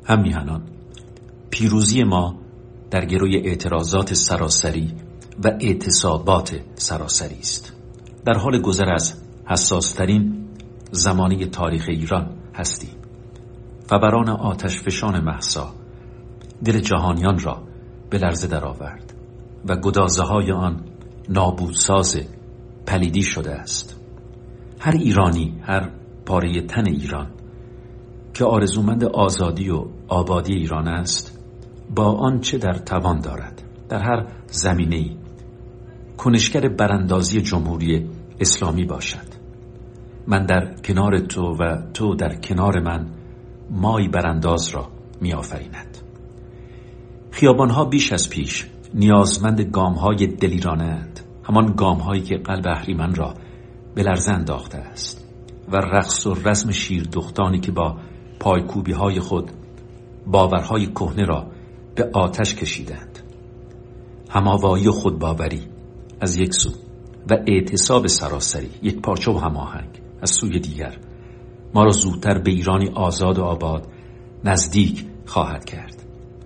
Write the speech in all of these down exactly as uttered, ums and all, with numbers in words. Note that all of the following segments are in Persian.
هم میهنان، پیروزی ما در گروی اعتراضات سراسری و اعتصابات سراسری است. در حال گذر از حساسترین زمانه تاریخ ایران هستیم. فوران آتش فشان مهسا دل جهانیان را به لرزه درآورد و گدازه های آن نابودساز پلیدی شده است. هر ایرانی، هر پاره تن ایران که آرزومند آزادی و آبادی ایران است، با آنچه در توان دارد در هر زمینه‌ای کنشگر براندازی جمهوری اسلامی باشد. من در کنار تو و تو در کنار من مای برانداز را می آفریند. خیابانها بیش از پیش نیازمند گام‌های دلیرانه‌اند، همان گام‌هایی که قلب اهریمن را به لرزه انداخته است و رقص و رسم شیردختانی که با پایکوبی‌های خود باورهای کهنه را به آتش کشیدند. هماوایی و خودباوری از یک سو و اعتصاب سراسری، یک پارچه و هماهنگ از سوی دیگر، ما را زودتر به ایرانی آزاد و آباد نزدیک خواهد کرد.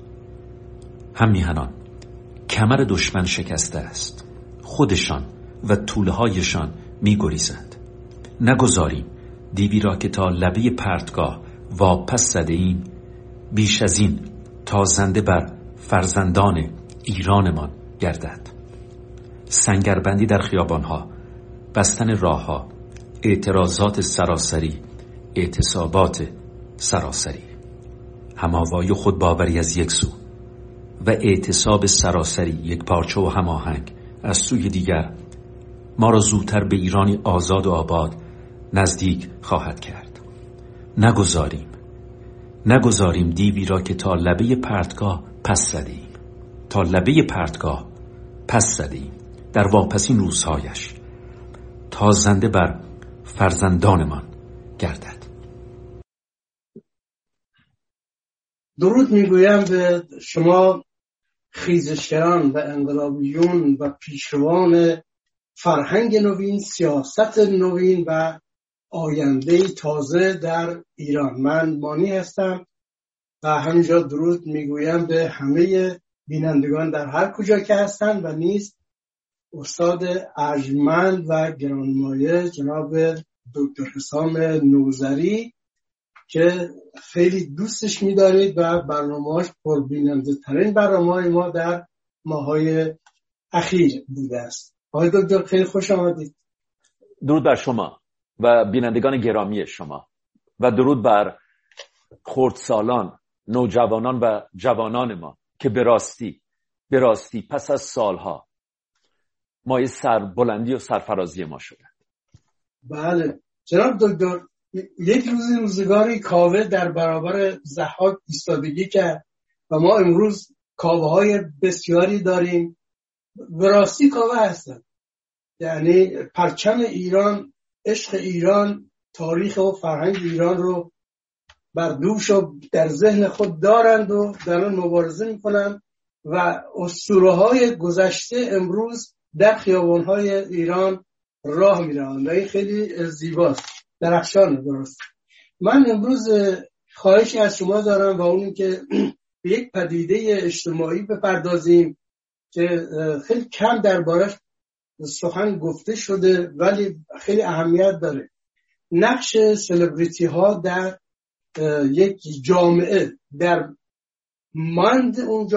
هم میهنان، کمر دشمن شکسته است، خودشان و طولهایشان می گریزند. نگذاریم دیوی را که تا لبه پرتگاه واپس زده ایم بیش از این تا زنده بر فرزندان ایرانمان گردد. سنگربندی در خیابانها، بستن راهها، اعتراضات سراسری، اعتصابات سراسری، هماوایی و خودباوری از یک سو و اعتصاب سراسری، یک پارچه و هماهنگ از سوی دیگر، ما را زودتر به ایرانی آزاد و آباد نزدیک خواهد کرد. نگذاریم نگذاریم دیوی را که تا لبه پرتگاه پس زدیم تا لبه پرتگاه پس زدیم در واپسین روزهایش تا زنده بر فرزندانمان گردد. درود میگویم به شما خیزشگران و انقلابیون و پیشروان فرهنگ نوین، سیاست نوین و آینده تازه در ایران. من مانی هستم و همینجا درود میگویم به همه بینندگان در هر کجا که هستند و نیز استاد ارجمند و گرانمایه جناب دکتر حسام نوذری که خیلی دوستش می‌دارید و برنامه‌اش پربیننده ترین برنامه‌های ما در ماه‌های اخیر بوده است. آقای دکتر خیلی خوش آمدید. درود بر شما و بینندگان گرامی شما و درود بر خردسالان، نوجوانان و جوانان ما که به راستی به راستی پس از سالها مایه سربلندی و سرفرازی ما شدند. بله جناب دکتر، یک روزی روزگاری کاوه در برابر ضحاک ایستادگی کرد و ما امروز کاوه‌های بسیاری داریم. به راستی کاوه هستند، یعنی پرچم ایران، عشق ایران، تاریخ و فرهنگ ایران رو بر دوش و در ذهن خود دارند و در آن مبارزه می‌کنند و اسطوره‌های گذشته امروز در خیابان‌های ایران راه می‌روند و این خیلی زیباست، درخشانه. درست. من امروز خواهشی از شما دارم و اون که به یک پدیده اجتماعی بپردازیم که خیلی کم دربارش سخن گفته شده ولی خیلی اهمیت داره. نقش سلبریتی ها در یک جامعه، در ماند اون